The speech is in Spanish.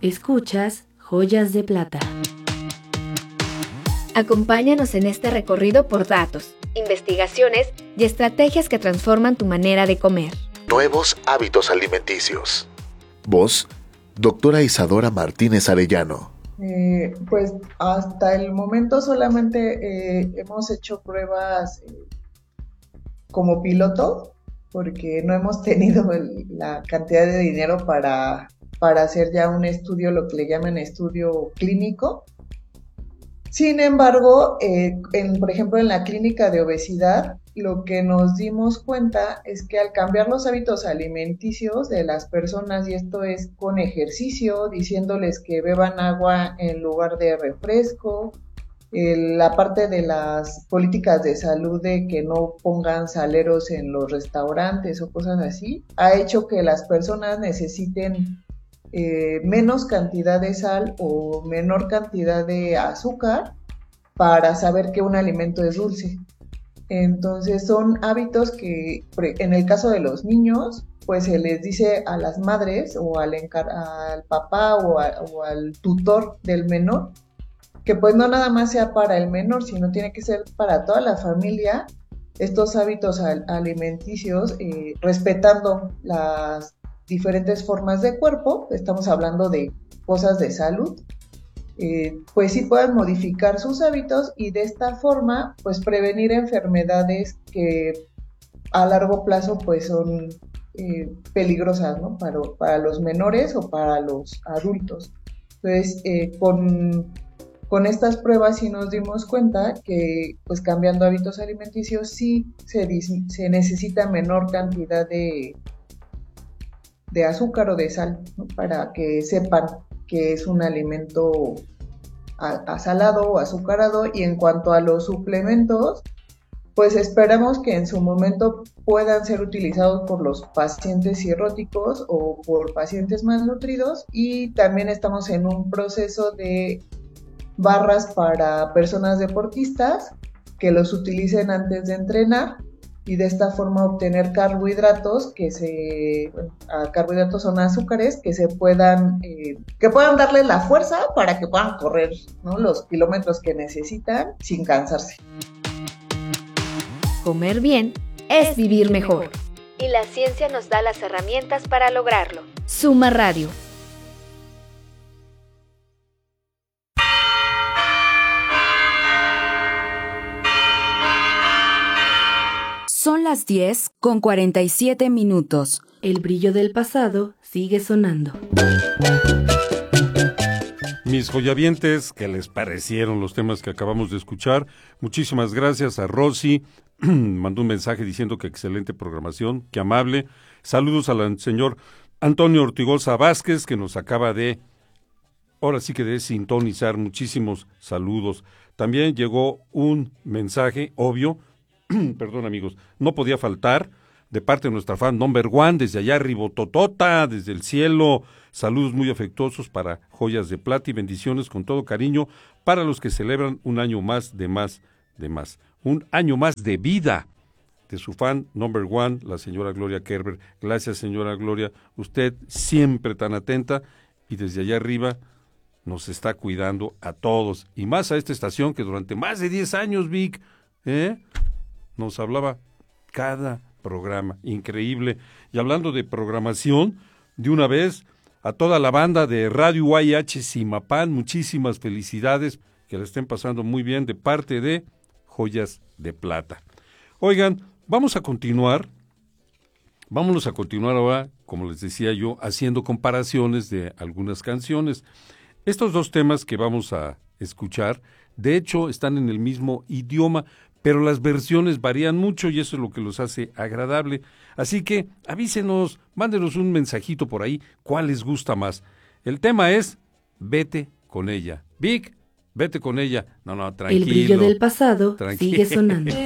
Escuchas Joyas de Plata. Acompáñanos en este recorrido por datos, investigaciones y estrategias que transforman tu manera de comer. Nuevos hábitos alimenticios. Voz, doctora Isadora Martínez Arellano. Pues hasta el momento solamente hemos hecho pruebas como piloto, porque no hemos tenido la cantidad de dinero para hacer ya un estudio, lo que le llaman estudio clínico. Sin embargo, por ejemplo, en la clínica de obesidad, lo que nos dimos cuenta es que al cambiar los hábitos alimenticios de las personas, y esto es con ejercicio, diciéndoles que beban agua en lugar de refresco, la parte de las políticas de salud de que no pongan saleros en los restaurantes o cosas así, ha hecho que las personas necesiten menos cantidad de sal o menor cantidad de azúcar para saber que un alimento es dulce. Entonces son hábitos que en el caso de los niños pues se les dice a las madres o al papá o al tutor del menor que pues no nada más sea para el menor, sino tiene que ser para toda la familia estos hábitos alimenticios, respetando las diferentes formas de cuerpo. Estamos hablando de cosas de salud, pues sí puedan modificar sus hábitos y de esta forma pues prevenir enfermedades que a largo plazo pues son peligrosas, ¿no? Para los menores o para los adultos. Entonces con estas pruebas sí nos dimos cuenta que pues cambiando hábitos alimenticios sí se necesita menor cantidad de azúcar o de sal, ¿no? Para que sepan que es un alimento asalado o azucarado. Y en cuanto a los suplementos, pues esperamos que en su momento puedan ser utilizados por los pacientes cirróticos o por pacientes malnutridos, y también estamos en un proceso de barras para personas deportistas que los utilicen antes de entrenar y de esta forma obtener carbohidratos carbohidratos son azúcares que puedan darle la fuerza para que puedan correr, ¿no?, los kilómetros que necesitan sin cansarse. Comer bien es vivir mejor. Y la ciencia nos da las herramientas para lograrlo. Suma Radio. Son las 10:47. El brillo del pasado sigue sonando. Mis joyavientes, ¿qué les parecieron los temas que acabamos de escuchar? Muchísimas gracias a Rosy. Mandó un mensaje diciendo que excelente programación, que amable. Saludos al señor Antonio Ortigosa Vázquez, que nos acaba de, ahora sí que de sintonizar. Muchísimos saludos. También llegó un mensaje, obvio, perdón amigos, no podía faltar, de parte de nuestra fan number one, desde allá ribototota, desde el cielo. Saludos muy afectuosos para Joyas de Plata y bendiciones con todo cariño para los que celebran un año más de más. Un año más de vida de su fan number one, la señora Gloria Kerber. Gracias, señora Gloria, usted siempre tan atenta y desde allá arriba nos está cuidando a todos y más a esta estación que durante más de 10 años, Vic, nos hablaba cada programa, increíble. Y hablando de programación, de una vez, a toda la banda de Radio UAH Zimapán, muchísimas felicidades, que la estén pasando muy bien de parte de Joyas de Plata. Oigan, vámonos a continuar ahora, como les decía yo, haciendo comparaciones de algunas canciones. Estos dos temas que vamos a escuchar, de hecho, están en el mismo idioma, pero las versiones varían mucho y eso es lo que los hace agradable. Así que avísenos, mándenos un mensajito por ahí, ¿cuál les gusta más? El tema es Vete con ella. Vic, vete con ella. No, tranquilo. El brillo del pasado sigue sonando.